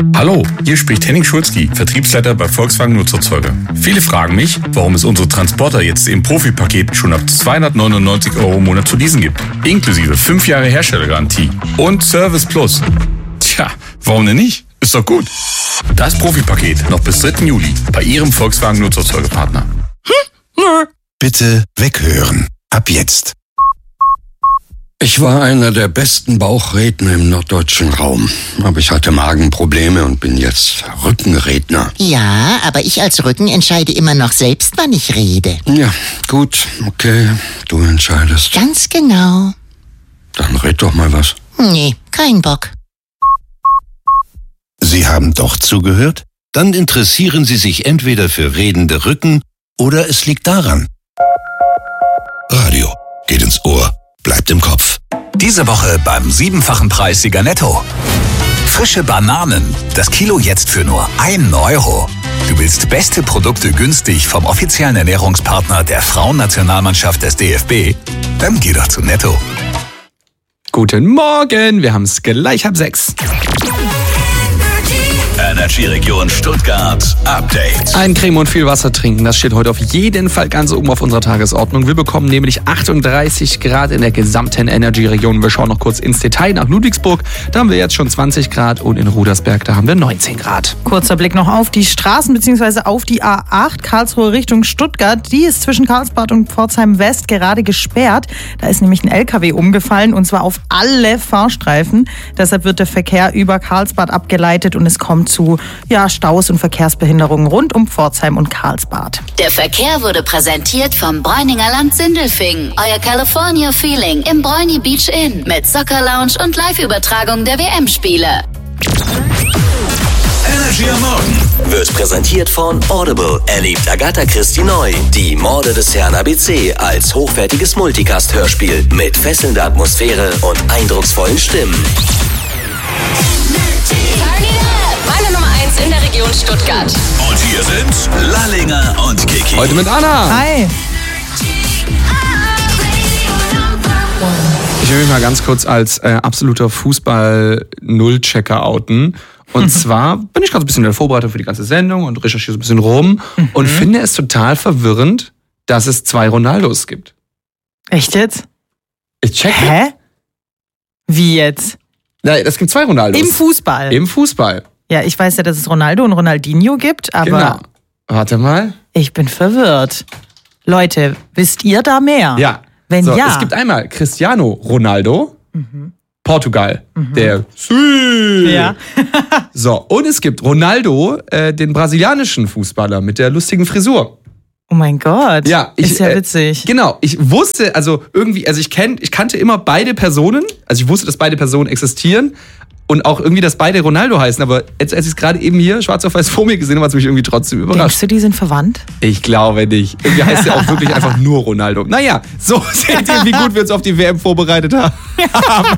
Hallo, hier spricht Henning Schulzki, Vertriebsleiter bei Volkswagen Nutzerzeuger. Viele fragen mich, warum es unsere Transporter jetzt im Profi-Paket schon ab 299 € im Monat zu leasen gibt. Inklusive 5 Jahre Herstellergarantie und Service Plus. Tja, warum denn nicht? Ist doch gut. Das Profi-Paket noch bis 3. Juli bei Ihrem Volkswagen Nutzerzeugerpartner. Bitte weghören. Ab jetzt. Ich war einer der besten Bauchredner im norddeutschen Raum. Aber ich hatte Magenprobleme und bin jetzt Rückenredner. Ja, aber ich als Rücken entscheide immer noch selbst, wann ich rede. Ja, gut, okay, du entscheidest. Ganz genau. Dann red doch mal was. Nee, kein Bock. Sie haben doch zugehört? Dann interessieren Sie sich entweder für redende Rücken oder es liegt daran. Radio geht ins Ohr, bleibt im Kopf. Diese Woche beim 7-fachen Preissieger Netto. Frische Bananen, das Kilo jetzt für nur 1 €. Du willst beste Produkte günstig vom offiziellen Ernährungspartner der Frauennationalmannschaft des DFB? Dann geh doch zu Netto. Guten Morgen, wir haben es gleich 5:30. Energy Region Stuttgart Update. Ein Creme und viel Wasser trinken, das steht heute auf jeden Fall ganz oben auf unserer Tagesordnung. Wir bekommen nämlich 38 Grad in der gesamten Energy-Region. Wir schauen noch kurz ins Detail nach Ludwigsburg. Da haben wir jetzt schon 20 Grad und in Rudersberg, da haben wir 19 Grad. Kurzer Blick noch auf die Straßen bzw. auf die A8 Karlsruhe Richtung Stuttgart. Die ist zwischen Karlsbad und Pforzheim West gerade gesperrt. Da ist nämlich ein LKW umgefallen und zwar auf alle Fahrstreifen. Deshalb wird der Verkehr über Karlsbad abgeleitet und es kommt zu Staus und Verkehrsbehinderungen rund um Pforzheim und Karlsbad. Der Verkehr wurde präsentiert vom Bräuninger Land Sindelfingen. Euer California Feeling im Bräuni Beach Inn mit Soccer Lounge und Live-Übertragung der WM-Spiele. Energy am Morgen wird präsentiert von Audible. Erlebt Agatha Christie neu. Die Morde des Herrn ABC als hochwertiges Multicast-Hörspiel mit fesselnder Atmosphäre und eindrucksvollen Stimmen. Meine Nummer 1 in der Region Stuttgart. Und hier sind Lallinger und Kiki. Heute mit Anna. Hi. Ich will mich mal ganz kurz als absoluter Fußball-Nullchecker outen. Und zwar bin ich gerade ein bisschen in der Vorbereitung für die ganze Sendung und recherchiere so ein bisschen rum und finde es total verwirrend, dass es 2 Ronaldos gibt. Echt jetzt? Ich checke. Hä? Wie jetzt? Nein, es gibt 2 Ronaldos. Im Fußball? Im Fußball. Ja, ich weiß ja, dass es Ronaldo und Ronaldinho gibt, aber Genau. Warte mal. ich bin verwirrt. Leute, wisst ihr da mehr? Ja. Wenn so, ja. Es gibt einmal Cristiano Ronaldo, Portugal, der Ja. So, und es gibt Ronaldo, den brasilianischen Fußballer mit der lustigen Frisur. Oh mein Gott. Ja, ist ja witzig. Genau, ich wusste, ich kannte immer beide Personen, also ich wusste, dass beide Personen existieren und auch irgendwie, dass beide Ronaldo heißen, aber jetzt, als ich es gerade eben hier schwarz auf weiß vor mir gesehen habe, hat es mich irgendwie trotzdem Denkst überrascht. du, die sind verwandt? Ich glaube nicht. Irgendwie heißt er auch wirklich einfach nur Ronaldo. Naja, so seht ihr, wie gut wir uns auf die WM vorbereitet haben.